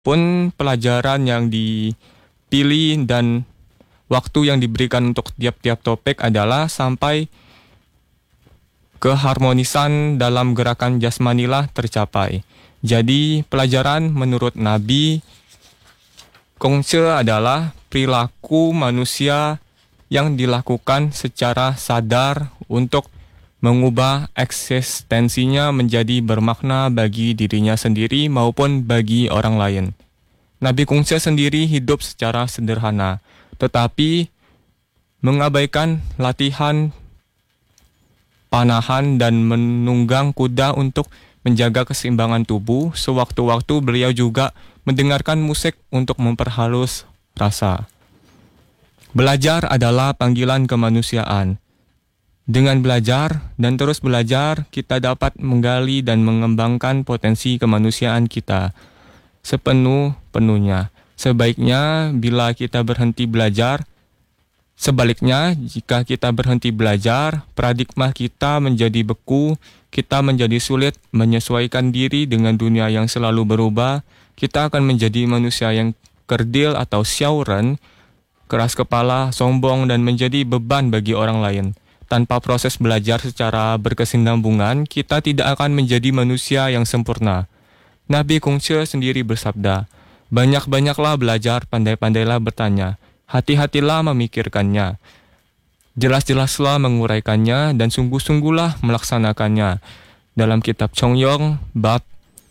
pun pelajaran yang dipilih dan waktu yang diberikan untuk tiap-tiap topik adalah sampai keharmonisan dalam gerakan jasmanilah tercapai. Jadi pelajaran menurut Nabi Kongce adalah perilaku manusia yang dilakukan secara sadar untuk mengubah eksistensinya menjadi bermakna bagi dirinya sendiri maupun bagi orang lain. Nabi Kongce sendiri hidup secara sederhana, tetapi mengabaikan latihan panahan dan menunggang kuda untuk menjaga keseimbangan tubuh. Sewaktu-waktu beliau juga mendengarkan musik untuk memperhalus rasa. Belajar adalah panggilan kemanusiaan. Dengan belajar dan terus belajar, kita dapat menggali dan mengembangkan potensi kemanusiaan kita sepenuh-penuhnya. Sebaiknya bila kita berhenti belajar, sebaliknya jika kita berhenti belajar, paradigma kita menjadi beku, kita menjadi sulit menyesuaikan diri dengan dunia yang selalu berubah, kita akan menjadi manusia yang kerdil atau syauran, keras kepala, sombong, dan menjadi beban bagi orang lain. Tanpa proses belajar secara berkesinambungan, kita tidak akan menjadi manusia yang sempurna. Nabi Kongce sendiri bersabda, banyak-banyaklah belajar, pandai-pandailah bertanya, hati-hatilah memikirkannya, jelas-jelaslah menguraikannya, dan sungguh-sungguhlah melaksanakannya. Dalam kitab Chongyong, bab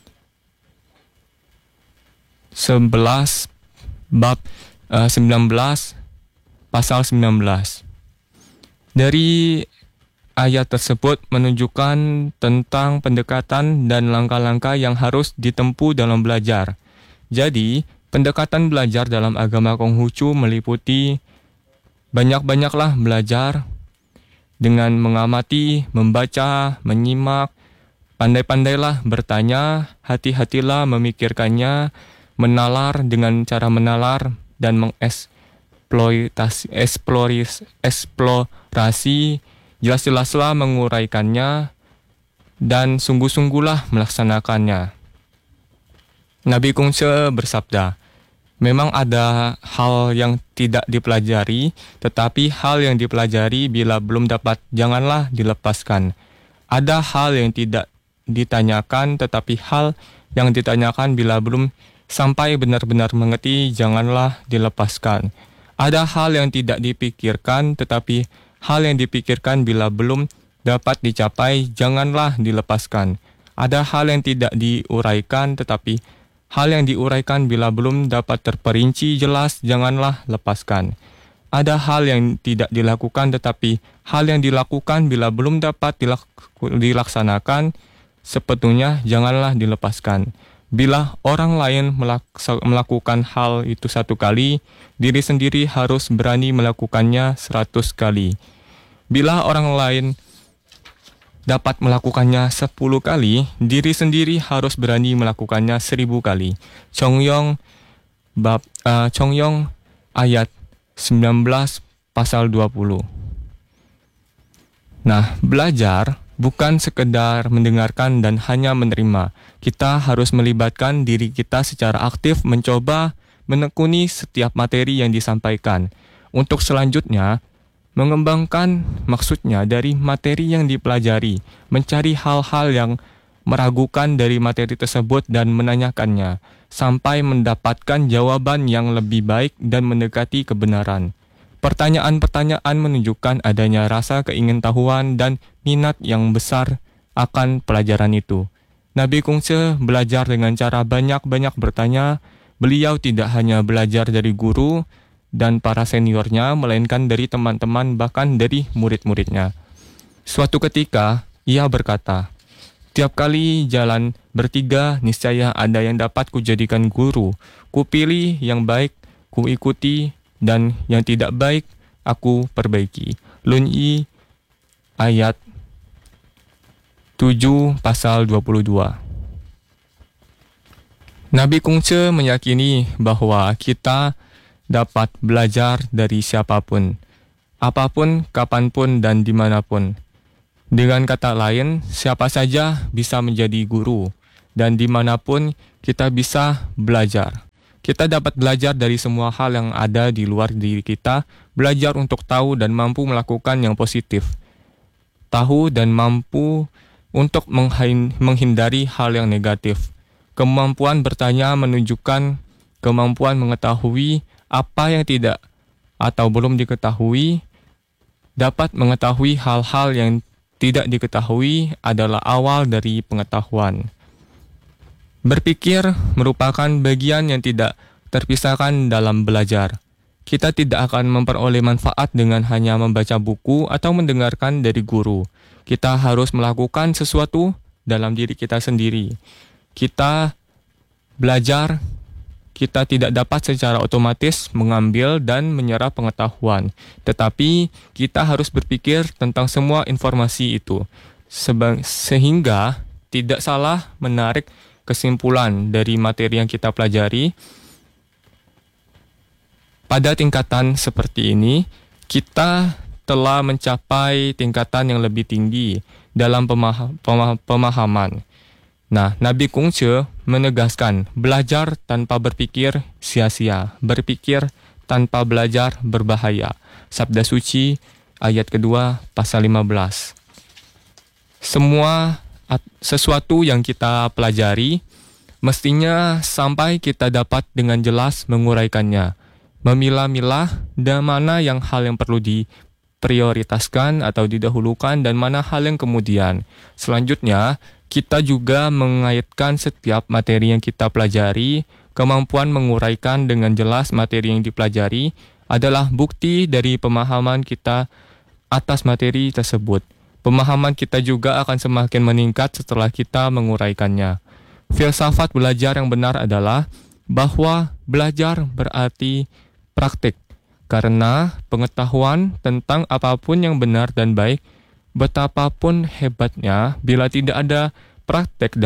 19, pasal 19. Dari ayat tersebut menunjukkan tentang pendekatan dan langkah-langkah yang harus ditempuh dalam belajar. Jadi, pendekatan belajar dalam agama Konghucu meliputi banyak-banyaklah belajar dengan mengamati, membaca, menyimak, pandai-pandailah bertanya, hati-hatilah memikirkannya, menalar dengan cara menalar dan eksplorasi, jelas-jelaslah menguraikannya dan sungguh-sungguhlah melaksanakannya. Nabi Kongce bersabda, memang ada hal yang tidak dipelajari, tetapi hal yang dipelajari bila belum dapat, janganlah dilepaskan. Ada hal yang tidak ditanyakan, tetapi hal yang ditanyakan bila belum sampai benar-benar mengerti, janganlah dilepaskan. Ada hal yang tidak dipikirkan, tetapi hal yang dipikirkan bila belum dapat dicapai, janganlah dilepaskan. Ada hal yang tidak diuraikan, tetapi hal yang diuraikan bila belum dapat terperinci jelas, janganlah lepaskan. Ada hal yang tidak dilakukan, tetapi hal yang dilakukan bila belum dapat dilaksanakan sepenuhnya, janganlah dilepaskan. Bila orang lain melakukan hal itu 1 kali, diri sendiri harus berani melakukannya 100 kali. Bila orang lain dapat melakukannya 10 kali, diri sendiri harus berani melakukannya 1000 kali. Chongyong ayat 19 pasal 20. Nah, belajar bukan sekedar mendengarkan dan hanya menerima. Kita harus melibatkan diri kita secara aktif mencoba menekuni setiap materi yang disampaikan. Untuk selanjutnya, mengembangkan maksudnya dari materi yang dipelajari, mencari hal-hal yang meragukan dari materi tersebut dan menanyakannya, sampai mendapatkan jawaban yang lebih baik dan mendekati kebenaran. Pertanyaan-pertanyaan menunjukkan adanya rasa keingintahuan dan minat yang besar akan pelajaran itu. Nabi Kongce belajar dengan cara banyak-banyak bertanya. Beliau tidak hanya belajar dari guru dan para seniornya, melainkan dari teman-teman, bahkan dari murid-muridnya. Suatu ketika, ia berkata, tiap kali jalan bertiga, niscaya ada yang dapat kujadikan guru. Kupilih yang baik, kuikuti, dan yang tidak baik, aku perbaiki. Lun Yi ayat 7 pasal 22. Nabi Kongce meyakini bahwa kita dapat belajar dari siapapun, apapun, kapanpun, dan dimanapun. Dengan kata lain, siapa saja bisa menjadi guru. dan dimanapun kita bisa belajar. Kita dapat belajar dari semua hal yang ada di luar diri kita, belajar untuk tahu dan mampu melakukan yang positif. Tahu dan mampu untuk menghindari hal yang negatif. Kemampuan bertanya menunjukkan kemampuan mengetahui apa yang tidak atau belum diketahui. Dapat mengetahui hal-hal yang tidak diketahui adalah awal dari pengetahuan. Berpikir merupakan bagian yang tidak terpisahkan dalam belajar. Kita tidak akan memperoleh manfaat dengan hanya membaca buku atau mendengarkan dari guru. Kita harus melakukan sesuatu dalam diri kita sendiri. Kita belajar, kita tidak dapat secara otomatis mengambil dan menyerap pengetahuan. Tetapi kita harus berpikir tentang semua informasi itu. Sehingga tidak salah menarik kesimpulan dari materi yang kita pelajari. Pada tingkatan seperti ini, kita telah mencapai tingkatan yang lebih tinggi dalam pemahaman. Nah, Nabi Kongce menegaskan, belajar tanpa berpikir sia-sia, berpikir tanpa belajar berbahaya. Sabda suci ayat kedua pasal 15. Sesuatu yang kita pelajari, mestinya sampai kita dapat dengan jelas menguraikannya, memilah-milah dan mana hal yang perlu diprioritaskan atau didahulukan dan mana hal yang kemudian. Selanjutnya, kita juga mengaitkan setiap materi yang kita pelajari. Kemampuan menguraikan dengan jelas materi yang dipelajari adalah bukti dari pemahaman kita atas materi tersebut. Pemahaman kita juga akan semakin meningkat setelah kita menguraikannya. Filsafat belajar yang benar adalah bahwa belajar berarti praktik, karena pengetahuan tentang apapun yang benar dan baik, betapapun hebatnya, bila tidak ada praktek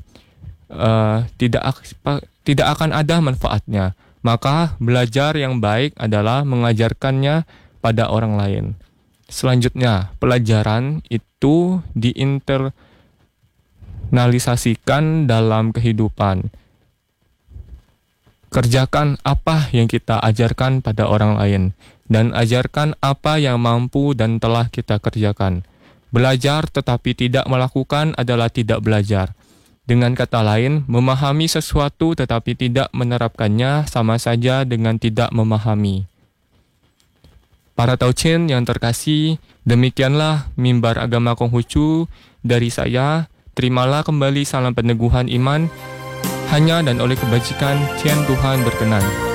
tidak akan ada manfaatnya. Maka belajar yang baik adalah mengajarkannya pada orang lain. Selanjutnya, pelajaran itu diinternalisasikan dalam kehidupan. Kerjakan apa yang kita ajarkan pada orang lain, dan ajarkan apa yang mampu dan telah kita kerjakan. Belajar tetapi tidak melakukan adalah tidak belajar. Dengan kata lain, memahami sesuatu tetapi tidak menerapkannya sama saja dengan tidak memahami. Para Tauchin yang terkasih, demikianlah mimbar agama Konghucu dari saya. Terimalah kembali salam peneguhan iman, hanya dan oleh kebajikan Tuhan berkenan.